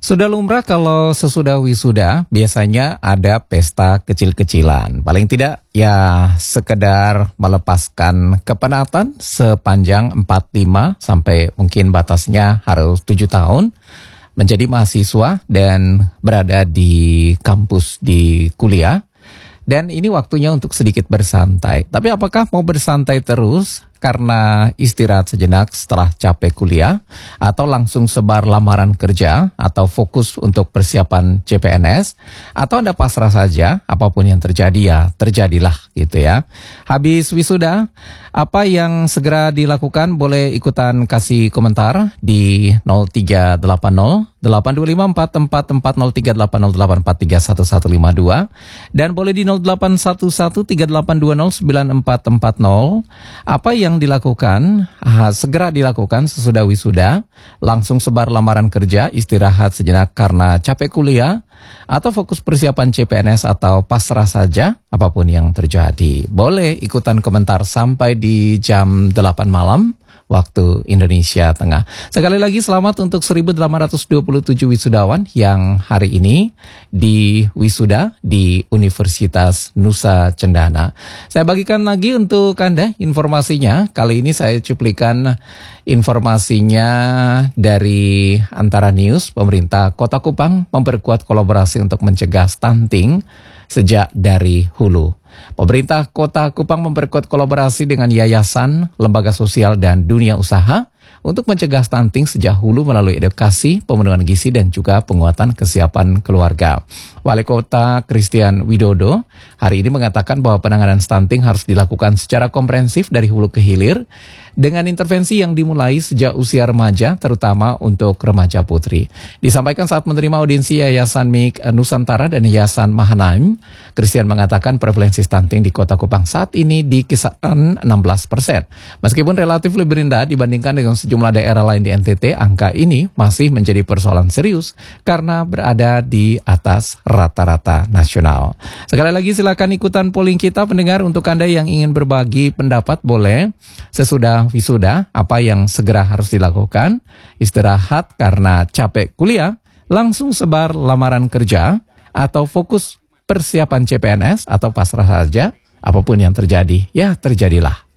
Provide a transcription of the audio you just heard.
Sudah lumrah kalau sesudah wisuda biasanya ada pesta kecil-kecilan. Paling tidak ya sekedar melepaskan kepenatan sepanjang 45 sampai mungkin batasnya harus 7 tahun. Menjadi mahasiswa dan berada di kampus di kuliah. Dan ini waktunya untuk sedikit bersantai. Tapi apakah mau bersantai terus karena istirahat sejenak setelah capek kuliah, atau langsung sebar lamaran kerja, atau fokus untuk persiapan CPNS, atau Anda pasrah saja, apapun yang terjadi ya terjadilah gitu ya. Habis wisuda, apa yang segera dilakukan? Boleh ikutan kasih komentar di 0380 825444038084311152 dan boleh di 081138209440. Apa yang dilakukan? Segera dilakukan sesudah wisuda, langsung sebar lamaran kerja, istirahat sejenak karena capek kuliah, atau fokus persiapan CPNS, atau pasrah saja apapun yang terjadi. Boleh ikutan komentar sampai di jam 8 malam waktu Indonesia Tengah. Sekali lagi selamat untuk 1827 wisudawan yang hari ini di wisuda di Universitas Nusa Cendana. Saya bagikan lagi untuk Anda informasinya. Kali ini saya cuplikan informasinya dari Antara News. Pemerintah Kota Kupang memperkuat kolaborasi untuk mencegah stunting sejak dari hulu. Pemerintah Kota Kupang memperkuat kolaborasi dengan yayasan, lembaga sosial, dan dunia usaha untuk mencegah stunting sejak hulu melalui edukasi, pemenuhan gizi, dan juga penguatan kesiapan keluarga. Wali Kota Christian Widodo hari ini mengatakan bahwa penanganan stunting harus dilakukan secara komprehensif dari hulu ke hilir dengan intervensi yang dimulai sejak usia remaja, terutama untuk remaja putri. Disampaikan saat menerima audiensi Yayasan MIK Nusantara dan Yayasan Mahanaim, Christian mengatakan prevalensi stunting di Kota Kupang saat ini di kisaran 16%. Meskipun relatif lebih rendah dibandingkan dengan sejumlah daerah lain di NTT, angka ini masih menjadi persoalan serius karena berada di atas rata-rata nasional. Sekali lagi silakan ikutan polling kita pendengar. Untuk Anda yang ingin berbagi pendapat boleh. Sesudah wisuda, apa yang segera harus dilakukan? Istirahat karena capek kuliah, langsung sebar lamaran kerja, atau fokus persiapan CPNS, atau pasrah saja, apapun yang terjadi, ya terjadilah.